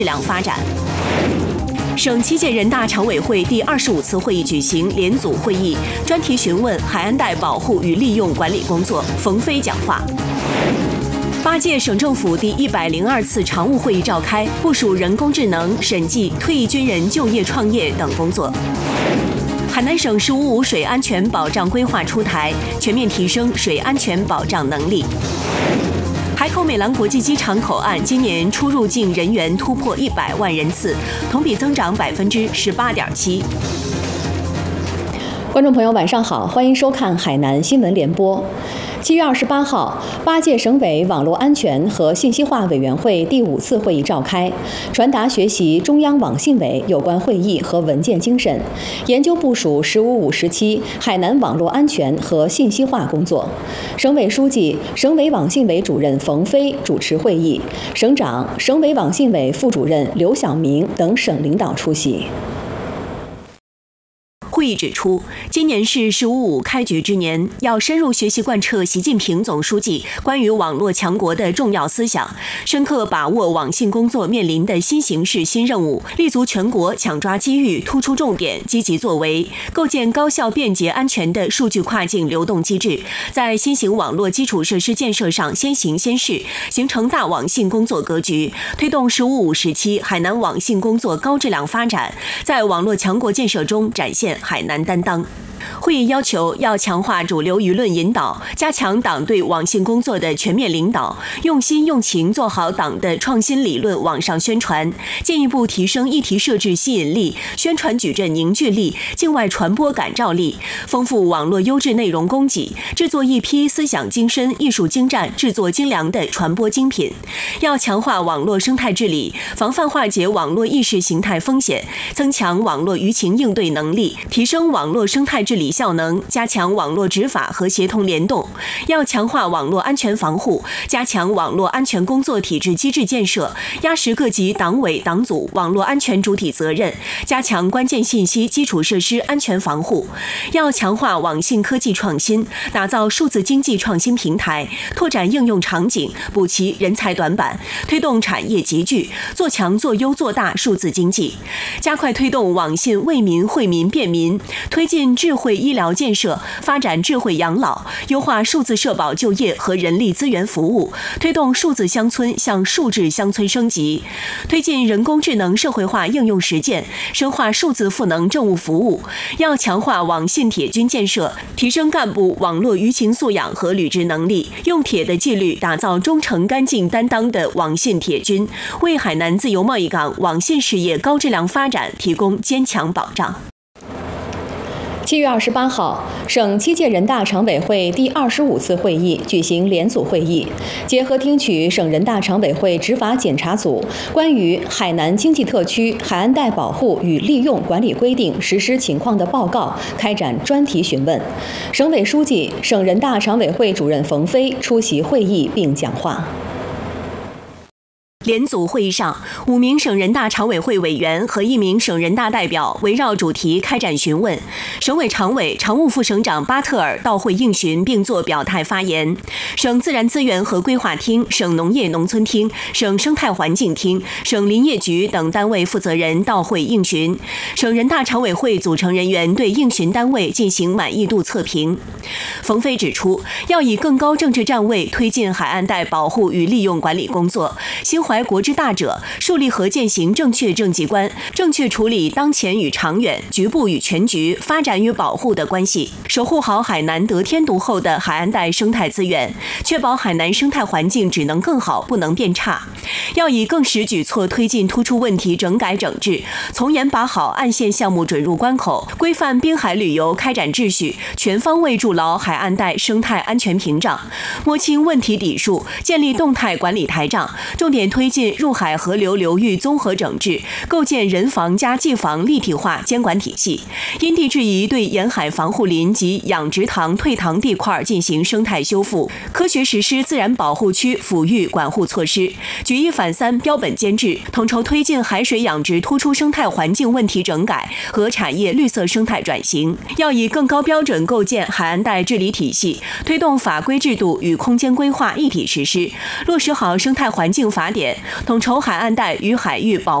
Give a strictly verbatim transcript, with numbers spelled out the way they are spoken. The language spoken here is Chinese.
质量发展。省七届人大常委会第二十五次会议举行联组会议，专题询问海岸带保护与利用管理工作，冯飞讲话。八届省政府第一百零二次常务会议召开，部署人工智能、审计、退役军人就业创业等工作。海南省“十五五”水安全保障规划出台，全面提升水安全保障能力。海口美兰国际机场口岸今年出入境人员突破一百万人次，同比增长百分之十八点七。 观众朋友，晚上好，欢迎收看海南新闻联播。七月二十八号，八届省委网络安全和信息化委员会第五次会议召开，传达学习中央网信委有关会议和文件精神，研究部署“十五五”时期海南网络安全和信息化工作。省委书记、省委网信委主任冯飞主持会议，省长、省委网信委副主任刘晓明等省领导出席。 会议指出，今年是“十五五”开局之年，要深入学习贯彻习近平总书记关于网络强国的重要思想，深刻把握网信工作面临的新形势新任务，立足全国抢抓机遇，突出重点，积极作为，构建高效、便捷、安全的数据跨境流动机制，在新型网络基础设施建设上先行先试，形成大网信工作格局，推动“十五五”时期海南网信工作高质量发展，在网络强国建设中展现海南担当。会议要求要强化主流舆论引导，加强党对网信工作的全面领导，用心用情做好党的创新理论网上宣传，进一步提升议题设置吸引力、宣传矩阵凝聚力、境外传播感召力，丰富网络优质内容供给，制作一批思想精深、艺术精湛、制作精良的传播精品。要强化网络生态治理，防范化解网络意识形态风险，增强网络舆情应对能力，提升网络生态治理效能，加强网络执法和协同联动。要强化网络安全防护，加强网络安全工作体制机制建设，压实各级党委党组网络安全主体责任，加强关键信息基础设施安全防护。要强化网信科技创新，打造数字经济创新平台，拓展应用场景，补齐人才短板，推动产业集聚，做强做优做大数字经济。加快推动网信为民惠民便民，推进智慧医疗建设，发展智慧养老，优化数字社保就业和人力资源服务，推动数字乡村向数字乡村升级，推进人工智能社会化应用实践，深化数字赋能政务服务。要强化网信铁军建设，提升干部网络舆情素养和履职能力，用铁的纪律打造忠诚干净担当的网信铁军，为海南自由贸易港网信事业高质量发展提供坚强保障。 七月二十八号，省七届人大常委会第二十五次会议举行联组会议，结合听取省人大常委会执法检查组关于海南经济特区海岸带保护与利用管理规定实施情况的报告，开展专题询问。省委书记、省人大常委会主任冯飞出席会议并讲话。 联组会议上，五名省人大常委会委员和一名省人大代表围绕主题开展询问。省委常委、常务副省长巴特尔到会应询并作表态发言。省自然资源和规划厅、省农业农村厅、省生态环境厅、省林业局等单位负责人到会应询。省人大常委会组成人员对应询单位进行满意度测评。冯飞指出，要以更高政治站位推进海岸带保护与利用管理工作，心怀国之大者，树立和践行正确政绩观，正确处理当前与长远、局部与全局、发展与保护的关系，守护好海南得天独厚的海岸带生态资源，确保海南生态环境只能更好，不能变差。要以更实举措推进突出问题整改整治，从严把好岸线项目准入关口，规范滨海旅游开展秩序，全方位筑牢海岸带生态安全屏障，摸清问题底数，建立动态管理台账，重点推进入海河流流域综合整治，构建人防加技防立体化监管体系，因地制宜对沿海防护林及养殖塘退塘地块进行生态修复，科学实施自然保护区抚育管护措施，举一反三标本兼治，统筹推进海水养殖突出生态环境问题整改和产业绿色生态转型。要以更高标准构建海岸带治理体系，推动法规制度与空间规划一体实施，落实好生态环境法典统筹海岸带与海域保